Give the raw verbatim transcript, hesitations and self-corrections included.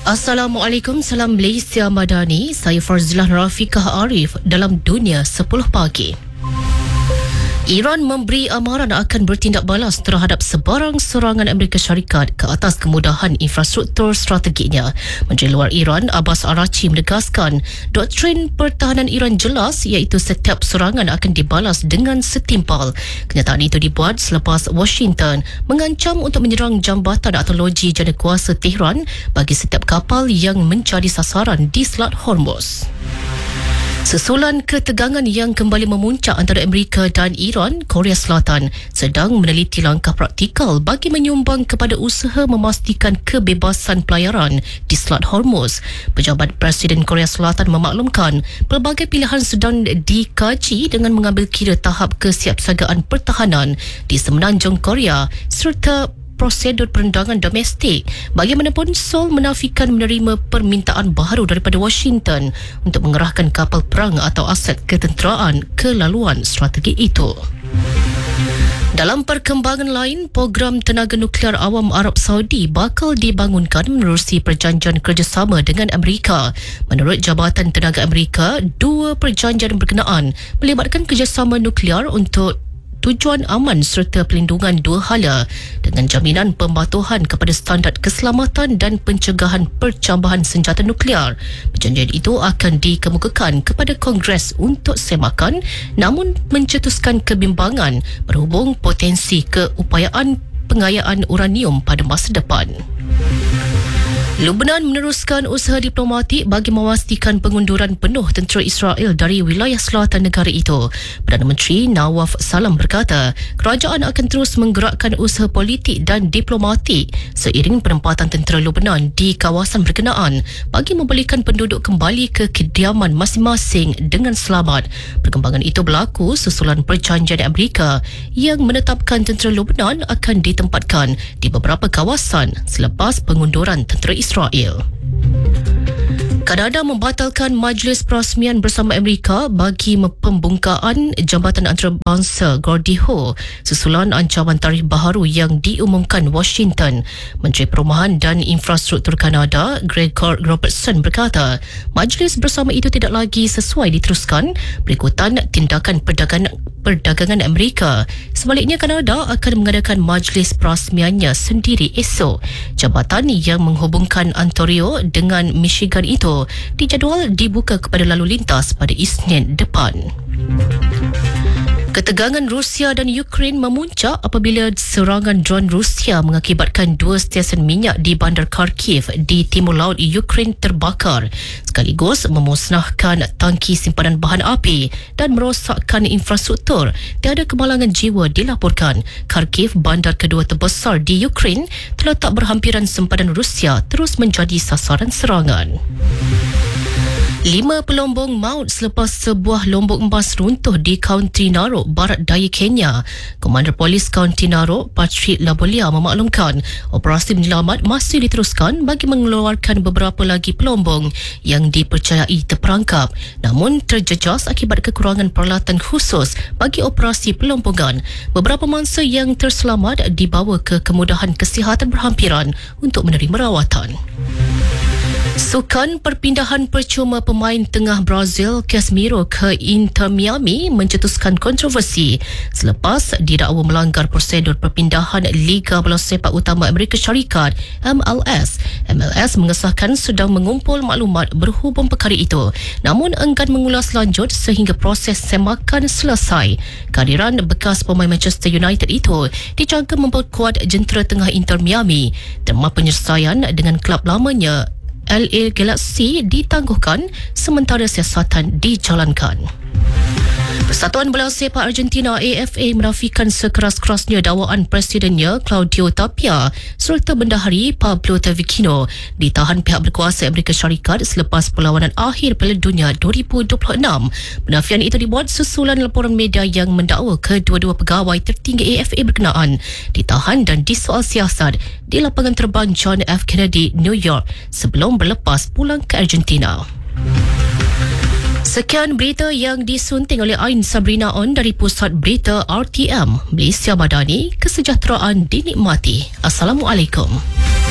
Assalamualaikum, salam Malaysia Madani. Saya Farzilah Rafiqah Arif dalam Dunia sepuluh Pagi. Iran memberi amaran akan bertindak balas terhadap sebarang serangan Amerika Syarikat ke atas kemudahan infrastruktur strateginya. Menteri Luar Iran Abbas Araghchi menegaskan doktrin pertahanan Iran jelas, iaitu setiap serangan akan dibalas dengan setimpal. Kenyataan itu dibuat selepas Washington mengancam untuk menyerang jambatan atau loji janakuasa Tehran bagi setiap kapal yang menjadi sasaran di Selat Hormuz. Susulan ketegangan yang kembali memuncak antara Amerika dan Iran, Korea Selatan sedang meneliti langkah praktikal bagi menyumbang kepada usaha memastikan kebebasan pelayaran di Selat Hormuz. Pejabat Presiden Korea Selatan memaklumkan pelbagai pilihan sedang dikaji dengan mengambil kira tahap kesiapsiagaan pertahanan di semenanjung Korea serta prosedur perendangan domestik. Bagaimanapun, Seoul menafikan menerima permintaan baru daripada Washington untuk mengerahkan kapal perang atau aset ketenteraan ke laluan strategi itu. Dalam perkembangan lain, program tenaga nuklear awam Arab Saudi bakal dibangunkan menerusi perjanjian kerjasama dengan Amerika. Menurut Jabatan Tenaga Amerika, dua perjanjian berkenaan melibatkan kerjasama nuklear untuk tujuan aman serta pelindungan dua hala dengan jaminan pematuhan kepada standard keselamatan dan pencegahan percambahan senjata nuklear. Perjanjian itu akan dikemukakan kepada Kongres untuk semakan, namun mencetuskan kebimbangan berhubung potensi keupayaan pengayaan uranium pada masa depan. Lebanon meneruskan usaha diplomatik bagi memastikan pengunduran penuh tentera Israel dari wilayah selatan negara itu. Perdana Menteri Nawaf Salam berkata, kerajaan akan terus menggerakkan usaha politik dan diplomatik seiring penempatan tentera Lebanon di kawasan berkenaan bagi memulihkan penduduk kembali ke kediaman masing-masing dengan selamat. Perkembangan itu berlaku susulan perjanjian Amerika yang menetapkan tentera Lebanon akan ditempatkan di beberapa kawasan selepas pengunduran tentera Israel. Israel. Kanada membatalkan majlis perasmian bersama Amerika bagi pembungkaan Jambatan Antarabangsa Gordie Howe susulan ancaman tarif baharu yang diumumkan Washington. Menteri Perumahan dan Infrastruktur Kanada Gregor Robertson berkata, majlis bersama itu tidak lagi sesuai diteruskan berikutan tindakan perdagangan perdagangan Amerika. Sebaliknya, Kanada akan mengadakan majlis perasmiannya sendiri esok. Jambatan yang menghubungkan Ontario dengan Michigan itu dijadual dibuka kepada lalu lintas pada Isnin depan. Ketegangan Rusia dan Ukraine memuncak apabila serangan dron Rusia mengakibatkan dua stesen minyak di bandar Kharkiv di timur laut Ukraine terbakar, sekaligus memusnahkan tangki simpanan bahan api dan merosakkan infrastruktur. Tiada kemalangan jiwa dilaporkan. Kharkiv, bandar kedua terbesar di Ukraine, terletak berhampiran sempadan Rusia, terus menjadi sasaran serangan. Lima pelombong maut selepas sebuah lombok emas runtuh di Kaunti Narok, barat daya Kenya. Komander Polis Kaunti Narok, Patrick Labolia memaklumkan operasi penyelamat masih diteruskan bagi mengeluarkan beberapa lagi pelombong yang dipercayai terperangkap, namun terjejas akibat kekurangan peralatan khusus bagi operasi pelombongan. Beberapa mangsa yang terselamat dibawa ke kemudahan kesihatan berhampiran untuk menerima rawatan. Sukan perpindahan percuma pemain tengah Brazil Casemiro ke Inter Miami mencetuskan kontroversi selepas didakwa melanggar prosedur perpindahan Liga Bola Sepak Utama Amerika Syarikat M L S. M L S mengesahkan sedang mengumpul maklumat berhubung perkara itu, namun enggan mengulas lanjut sehingga proses semakan selesai. Kehadiran bekas pemain Manchester United itu dijangka memperkuat jentera tengah Inter Miami, terma penyelesaian dengan kelab lamanya L A Galaxy ditangguhkan sementara siasatan dijalankan. Persatuan Bola Sepak Argentina A F A menafikan sekeras-kerasnya dakwaan presidennya Claudio Tapia serta bendahari Pablo Tavicino ditahan pihak berkuasa Amerika Syarikat selepas perlawanan akhir Piala Dunia dua ribu dua puluh enam. Penafian itu dibuat susulan laporan media yang mendakwa kedua-dua pegawai tertinggi A F A berkenaan ditahan dan disoal siasat di lapangan terbang John F. Kennedy, New York sebelum berlepas pulang ke Argentina. Sekian berita yang disunting oleh Ain Sabrina On dari Pusat Berita R T M Malaysia Madani. Kesejahteraan dinikmati. Assalamualaikum.